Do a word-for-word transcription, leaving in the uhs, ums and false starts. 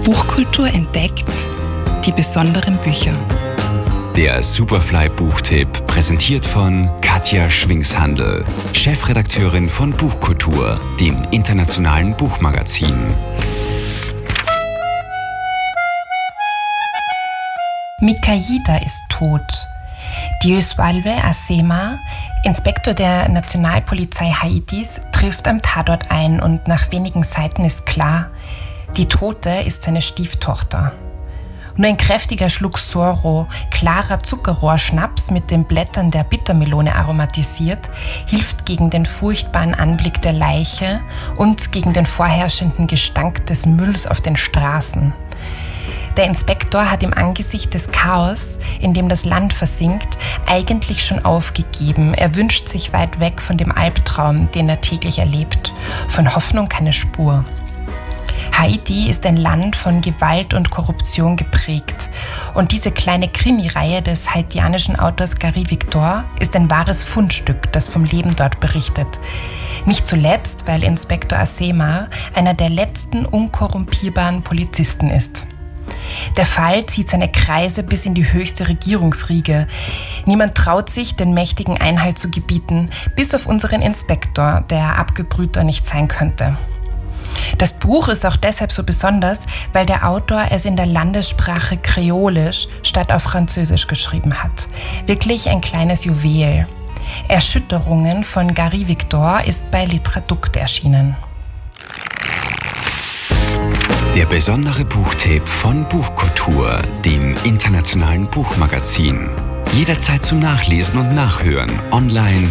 Buchkultur entdeckt, die besonderen Bücher. Der Superfly-Buchtipp, präsentiert von Katja Schwingshandl, Chefredakteurin von Buchkultur, dem internationalen Buchmagazin. Mikaida ist tot. Diosdado Asema, Inspektor der Nationalpolizei Haitis, trifft am Tatort ein und nach wenigen Seiten ist klar, die Tote ist seine Stieftochter. Nur ein kräftiger Schluck Soro, klarer Zuckerrohrschnaps mit den Blättern der Bittermelone aromatisiert, hilft gegen den furchtbaren Anblick der Leiche und gegen den vorherrschenden Gestank des Mülls auf den Straßen. Der Inspektor hat im Angesicht des Chaos, in dem das Land versinkt, eigentlich schon aufgegeben. Er wünscht sich weit weg von dem Albtraum, den er täglich erlebt. Von Hoffnung keine Spur. Haiti ist ein Land von Gewalt und Korruption geprägt. Und diese kleine Krimireihe des haitianischen Autors Gary Victor ist ein wahres Fundstück, das vom Leben dort berichtet. Nicht zuletzt, weil Inspektor Asema einer der letzten unkorrumpierbaren Polizisten ist. Der Fall zieht seine Kreise bis in die höchste Regierungsriege. Niemand traut sich, den Mächtigen Einhalt zu gebieten, bis auf unseren Inspektor, der abgebrühter nicht sein könnte. Das Buch ist auch deshalb so besonders, weil der Autor es in der Landessprache Kreolisch statt auf Französisch geschrieben hat. Wirklich ein kleines Juwel. Erschütterungen von Gary Victor ist bei Literaduct erschienen. Der besondere Buchtipp von Buchkultur, dem internationalen Buchmagazin. Jederzeit zum Nachlesen und Nachhören, online